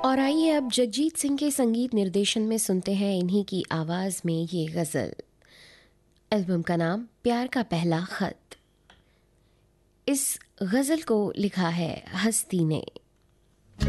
और आइए अब जगजीत सिंह के संगीत निर्देशन में सुनते हैं इन्हीं की आवाज़ में ये गज़ल। एल्बम का नाम प्यार का पहला खत। इस गज़ल को लिखा है हस्ती ने।